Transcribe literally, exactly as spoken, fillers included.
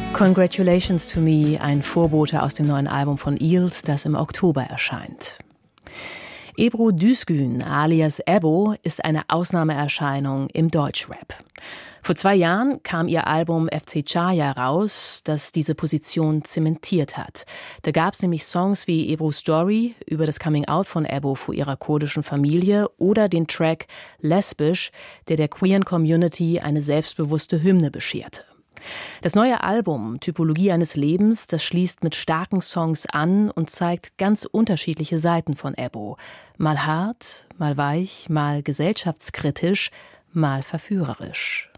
Congratulations to Me, ein Vorbote aus dem neuen Album von Eels, das im Oktober erscheint. Ebru Düzgün alias Ebbo ist eine Ausnahmeerscheinung im Deutschrap. Vor zwei Jahren kam ihr Album F C Chaya raus, das diese Position zementiert hat. Da gab es nämlich Songs wie Ebru Story über das Coming-out von Ebbo vor ihrer kurdischen Familie oder den Track Lesbisch, der der queeren Community eine selbstbewusste Hymne bescherte. Das neue Album Typologie eines Lebens, das schließt mit starken Songs an und zeigt ganz unterschiedliche Seiten von Ebbo. Mal hart, mal weich, mal gesellschaftskritisch, mal verführerisch.